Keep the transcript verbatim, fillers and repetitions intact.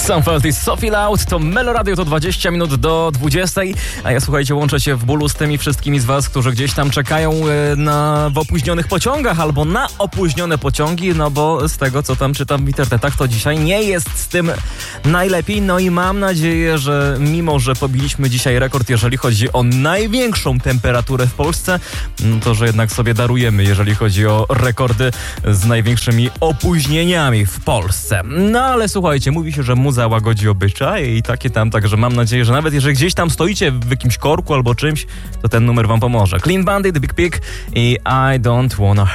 Sam Felty, Sophie Loud, to Meloradio, to dwadzieścia minut do dwudziestej, a ja, słuchajcie, łączę się w bólu z tymi wszystkimi z was, którzy gdzieś tam czekają na, w opóźnionych pociągach albo na opóźnione pociągi, no bo z tego, co tam czytam w internetach, to dzisiaj nie jest z tym najlepiej, no i mam nadzieję, że mimo, że pobiliśmy dzisiaj rekord, jeżeli chodzi o największą temperaturę w Polsce, to że jednak sobie darujemy, jeżeli chodzi o rekordy z największymi opóźnieniami w Polsce. No ale słuchajcie, mówi się, że muza łagodzi obyczaje i takie tam, także mam nadzieję, że nawet jeżeli gdzieś tam stoicie w jakimś korku albo czymś, to ten numer wam pomoże. Clean Bandit, Big Pig i I Don't Wanna